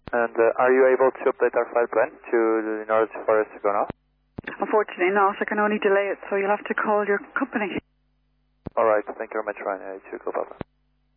And are you able to update our flight plan in order for us to go now? Unfortunately not. I can only delay it, so you'll have to call your company. All right. Thank you very much, Ryan. It's your call, Papa.